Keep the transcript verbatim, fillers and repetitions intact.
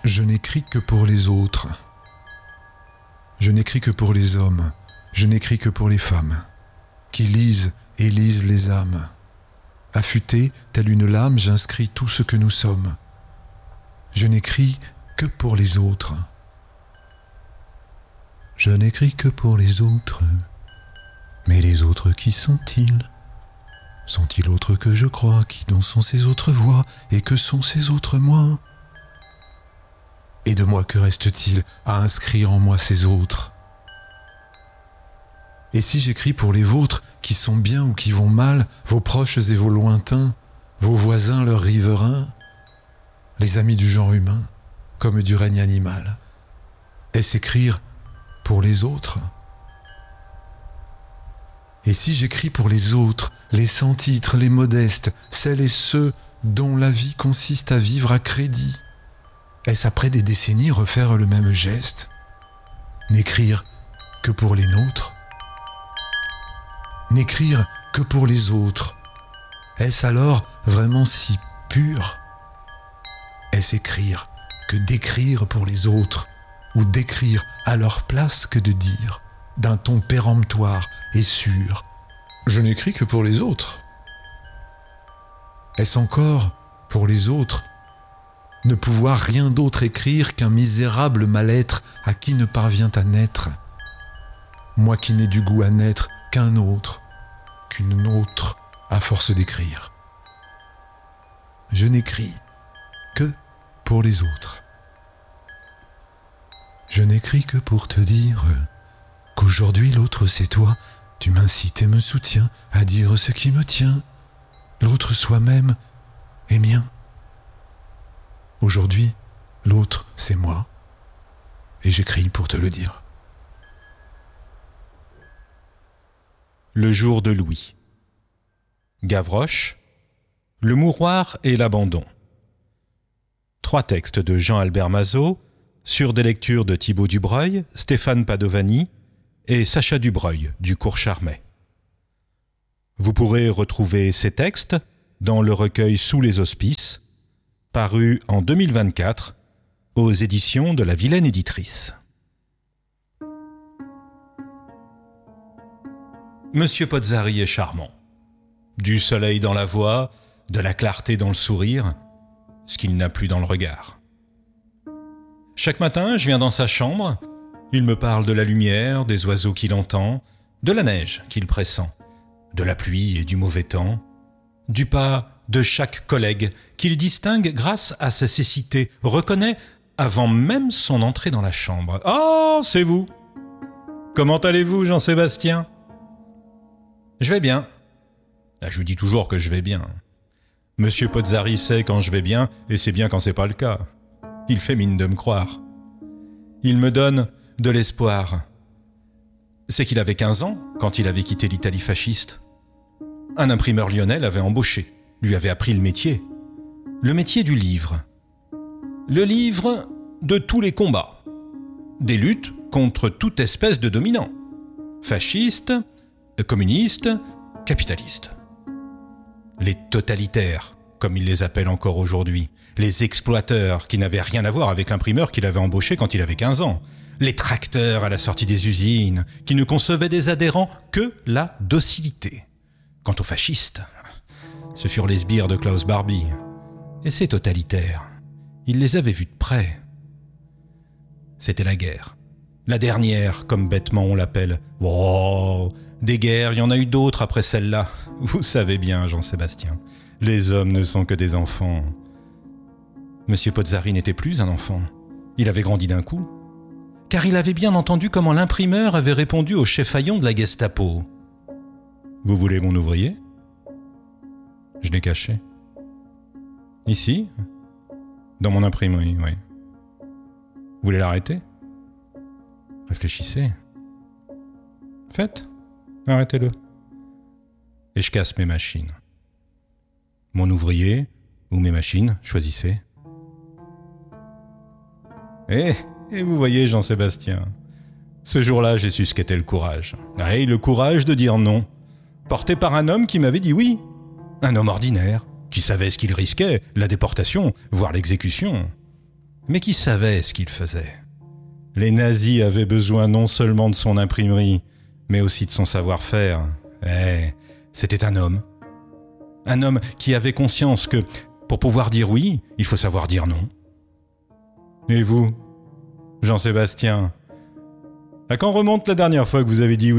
Je n'écris que pour les autres. Je n'écris que pour les hommes. Je n'écris que pour les femmes, qui lisent et lisent les âmes. Affûté, telle une lame, j'inscris tout ce que nous sommes. Je n'écris que pour les autres. Je n'écris que pour les autres. Mais les autres, qui sont-ils ? Sont-ils autres que je crois? Qui donc sont ces autres voix? Et que sont ces autres moi? Et de moi, que reste-t-il à inscrire en moi ces autres? Et si j'écris pour les vôtres, qui sont bien ou qui vont mal, vos proches et vos lointains, vos voisins, leurs riverains, les amis du genre humain, comme du règne animal, est-ce écrire pour les autres? Et si j'écris pour les autres, les sans-titres, les modestes, celles et ceux dont la vie consiste à vivre à crédit, est-ce après des décennies refaire le même geste? N'écrire que pour les nôtres? N'écrire que pour les autres? Est-ce alors vraiment si pur? Est-ce écrire que d'écrire pour les autres, ou d'écrire à leur place que de dire, d'un ton péremptoire et sûr, je n'écris que pour les autres? Est-ce encore pour les autres ne pouvoir rien d'autre écrire qu'un misérable mal-être à qui ne parvient à naître, moi qui n'ai du goût à naître qu'un autre, qu'une autre à force d'écrire? Je n'écris que pour les autres. Je n'écris que pour te dire qu'aujourd'hui l'autre c'est toi, tu m'incites et me soutiens à dire ce qui me tient, l'autre soi-même est mien. Aujourd'hui, l'autre c'est moi, et j'écris pour te le dire. Le jour de Louis. Gavroche, le mouroir et l'abandon. Trois textes de Jean-Albert Mazot, sur des lectures de Thibaut Dubreuil, Stéphane Padovani et Sacha Dubreuil du Cours Charmet. Vous pourrez retrouver ces textes dans le recueil Sous les auspices, paru en deux mille vingt-quatre aux éditions de la Vilaine Éditrice. Monsieur Pozzari est charmant. Du soleil dans la voix, de la clarté dans le sourire, ce qu'il n'a plus dans le regard. Chaque matin, je viens dans sa chambre, il me parle de la lumière, des oiseaux qu'il entend, de la neige qu'il pressent, de la pluie et du mauvais temps, du pas de chaque collègue qu'il distingue grâce à sa cécité, reconnaît avant même son entrée dans la chambre. « Ah, c'est vous! Comment allez-vous, Jean-Sébastien ?»« Je vais bien. » Ah, je lui dis toujours que je vais bien. Monsieur Pozzari sait quand je vais bien, et c'est bien quand c'est pas le cas. Il fait mine de me croire. Il me donne de l'espoir. C'est qu'il avait quinze ans quand il avait quitté l'Italie fasciste. Un imprimeur lyonnais l'avait embauché, lui avait appris le métier. Le métier du livre. Le livre de tous les combats. Des luttes contre toute espèce de dominant. Fasciste, communiste, capitaliste. Les totalitaires, comme ils les appellent encore aujourd'hui. Les exploiteurs, qui n'avaient rien à voir avec l'imprimeur qu'il avait embauché quand il avait quinze ans. Les tracteurs à la sortie des usines, qui ne concevaient des adhérents que la docilité. Quant aux fascistes, ce furent les sbires de Klaus Barbie. Et ces totalitaires, il les avait vus de près. C'était la guerre. La dernière, comme bêtement on l'appelle. Oh, des guerres, il y en a eu d'autres après celle-là. Vous savez bien, Jean-Sébastien, les hommes ne sont que des enfants. Monsieur Pozzari n'était plus un enfant. Il avait grandi d'un coup. Car il avait bien entendu comment l'imprimeur avait répondu au chef Fayon de la Gestapo. « Vous voulez mon ouvrier ?» Je l'ai caché. « Ici ? Dans mon imprimerie, oui. Vous voulez l'arrêter ? Réfléchissez. Faites, arrêtez-le. Et je casse mes machines. Mon ouvrier ou mes machines, choisissez. Et, et vous voyez, Jean-Sébastien, ce jour-là, j'ai su ce qu'était le courage. Et le courage de dire non, porté par un homme qui m'avait dit oui. Un homme ordinaire, qui savait ce qu'il risquait, la déportation, voire l'exécution. mais qui savait ce qu'il faisait. Les nazis avaient besoin non seulement de son imprimerie, mais aussi de son savoir-faire. Eh, c'était un homme. Un homme qui avait conscience que, pour pouvoir dire oui, il faut savoir dire non. Et vous, Jean-Sébastien, à quand remonte la dernière fois que vous avez dit oui ?